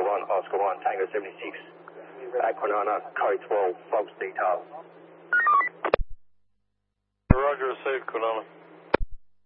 Oscar 1, Tango 76. At Kwinana, code 12, false detail. Roger, received, Kwinana.